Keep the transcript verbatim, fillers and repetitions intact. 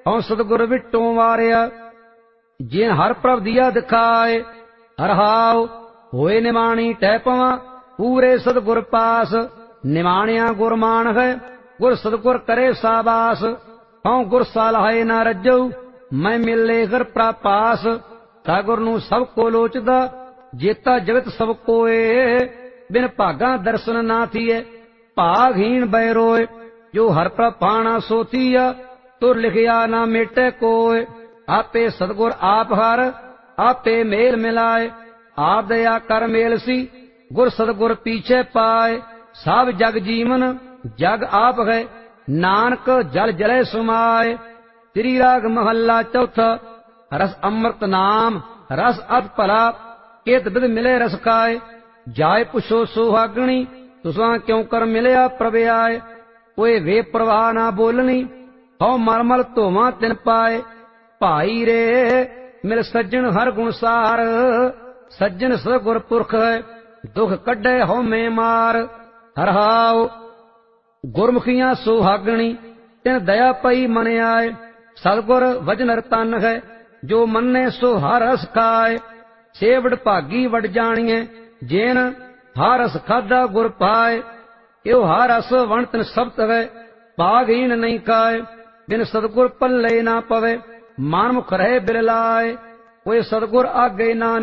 ਹਉ ਸਤਿਗੁਰ ਵਿਟੋਂ ਵਾਰਿਆ। ਜਿਨ ਹਰ ਪ੍ਰਭ ਦੀਆ ਦਿਖਾਏ, ਹਰਹਾਉ ਹੋਏ ਨਿਮਾਣੀ ਟਹਿ ਪਵਾਂ ਪੂਰੇ ਸਤਿਗੁਰ ਪਾਸ। ਨਿਮਾਣਿਆ ਗੁਰ ਮਾਨ ਹੈ, ਗੁਰ ਸਤਿਗੁਰ ਕਰੇ ਸਾਬਾਸ। ਹਉ ਗੁਰ ਸਲਾਹੇ ਨਾ ਰੱਜਉ, ਮੈਂ ਮਿਲੇ ਹਰ ਪ੍ਰਪਾਸ। ਸਤਿਗੁਰ ਨੂੰ ਸਭ ਕੋ ਲੋਚਦਾ, ਜੇਤਾ ਜਗਤ ਸਭ ਕੋਏ। ਬਿਨ ਭਾਗਾ ਦਰਸ਼ਨ ਨਾ ਥੀਏ, ਭਾਗਹੀਣ ਬੈ ਰੋਏ। ਜੋ ਹਰ ਪ੍ਰਭ ਪਾਣਾ ਸੋ ਥੀਆ, ਤੁਰ ਲਿਖਿਆ ਨਾ ਮੇਟੇ ਕੋਏ। ਆਪੇ ਸਤਿਗੁਰ ਆਪ ਹਰ, ਆਪੇ ਮੇਲ ਮਿਲਾਏ। ਆਪ ਦਇਆ ਕਰ ਮੇਲ ਸੀ, ਗੁਰ ਸਤਿਗੁਰ ਪੀਛੇ ਪਾਏ। ਸਭ ਜਗ ਜੀਵਨ ਜਗ ਆਪ ਹੈ, ਨਾਨਕ ਜਲ ਜਲੇ ਸਮਾਏ। ਤ੍ਰੀ ਰਾਗ ਮਹੱਲਾ ਚੌਥਾ। ਰਸ ਅੰਮ੍ਰਿਤ ਨਾਮ ਰਸ ਅਤ ਭਲਾ, ਕੇਤ ਬਿਦ ਮਿਲੇ ਰਸ ਖਾਏ। ਜਾਏ ਪੁੱਛੋ ਸੁਹਾਗਣੀ, ਤੁਸਾਂ ਕਿਉ ਕਰ ਮਿਲਿਆ ਪ੍ਰਭ ਆਏ। ਕੋਏ ਵੇ ਪ੍ਰਵਾਹ ਨਾ ਬੋਲਣੀ, ਹਉ ਮਲਮਲ ਧੋਵਾਂ ਤਿਨ ਪਾਏ। ਭਾਈ ਰੇ ਮਿਲ ਸੱਜਣ ਹਰ ਗੁਣ ਸਾਰ, ਸੱਜਣ ਸਤਿਗੁਰ ਪੁਰਖ ਹੈ, ਦੁਖ ਕੱਢੇ ਹਉਮੈ ਮਾਰ। ਹਰਹਾਉ ਗੁਰਮੁਖੀਆਂ ਸੁਹਾਗਣੀ, ਤਿਨ ਦਇਆ ਪਈ ਮਨ ਆਏ। ਸਤਿਗੁਰ ਵਜਨ ਰਤਨ ਹੈ, ਜੋ ਮੰਨੇ ਸੋ ਹਰ ਰਸ ਖਾਏ। ਸੇਵੜ ਭਾਗੀ ਵਡ ਜਾਣੀਏ, ਜੇਨ ਹਰ ਰਸ ਖਾਧਾ ਗੁਰ ਪਾਏ। ਇਹੋ ਹਰ ਰਸ ਵਣ ਤਿਨ ਸਬਤ ਹੈ, ਭਾਗਹੀਣ ਨਹੀਂ ਖਾਏ। ਬਿਨ ਸਤਿਗੁਰ ਪੱਲੇ ਨਾ ਪਵੇ, ਮਨ ਮੁਖ ਰਹੇ ਬਿਰਲਾਏ। ਕੋਈ ਸਤਿਗੁਰ ਆਗੇ ਨਾ